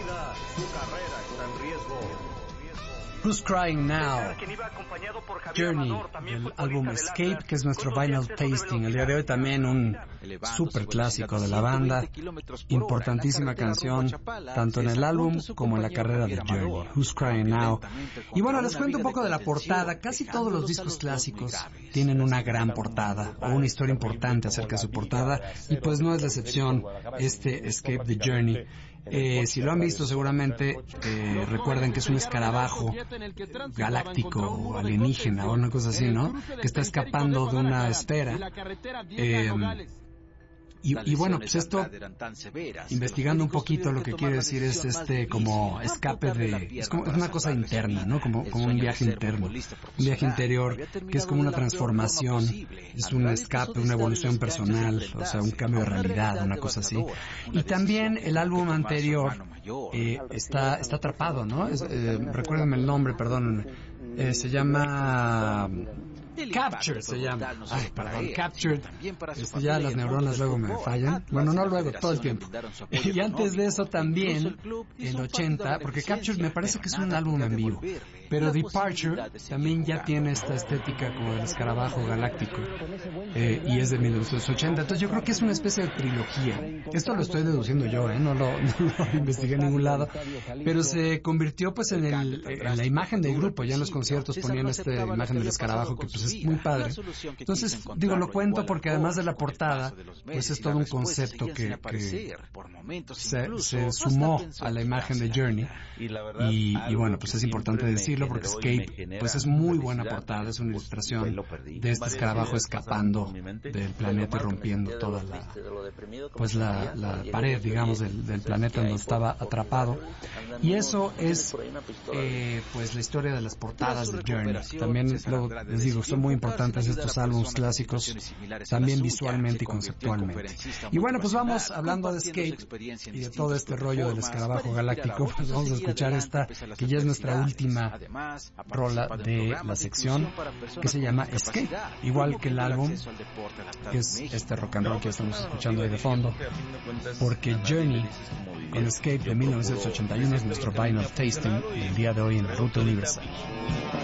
Who's Crying Now, Journey, del álbum Escape, que es nuestro Vinyl Tasting. El día de hoy también un super clásico de la banda, importantísima canción, tanto en el álbum como en la carrera de Journey, Who's Crying Now. Y bueno, les cuento un poco de la portada. Casi todos los discos clásicos tienen una gran portada, o una historia importante acerca de su portada, y pues no es la excepción este Escape de Journey. Si lo han visto seguramente recuerden que es un escarabajo galáctico o alienígena o una cosa así, ¿no? Que está escapando de una esfera. Y bueno, pues esto, investigando un poquito, lo que quiere decir es como escape es una cosa interna, ¿no? Como un viaje interno, un viaje interior, que es como una transformación, es un escape, una evolución personal, o sea, un cambio de realidad, una cosa así. Y también el álbum anterior está atrapado, ¿no? Recuérdenme el nombre, perdón, se llama... Captured se llama. Ay, perdón, Captured. Ya las neuronas luego me fallan. Bueno, no luego, todo el tiempo. Y antes de eso también, el 80, porque Captured me parece que es un álbum en vivo, pero Departure también ya tiene esta estética como del escarabajo galáctico, y es de 1980. Entonces yo creo que es una especie de trilogía. Esto lo estoy deduciendo yo, no lo investigué en ningún lado, pero se convirtió pues en la imagen del grupo. Ya en los conciertos ponían esta imagen del escarabajo, que pues es muy padre. Entonces, lo cuento porque además de la portada, pues es todo un concepto que se sumó a la imagen de Journey. Y bueno, pues es importante decirlo porque Escape, pues es muy buena portada, es una ilustración de este escarabajo escapando del planeta y rompiendo toda la pared, digamos, del planeta donde estaba atrapado. Y eso es pues la historia de las portadas de Journey. También les digo, son muy importantes estos álbumes clásicos, también visualmente y conceptualmente. Y bueno, pues vamos hablando de Escape y de todo este rollo del escarabajo galáctico, pues vamos a escuchar esta, que ya es nuestra última rola de la sección, que se llama Escape, igual que el álbum, que es este rock and roll que estamos escuchando ahí de fondo, porque Journey con Escape de 1981 es nuestro Vinyl Tasting el día de hoy en la Ruta Universal.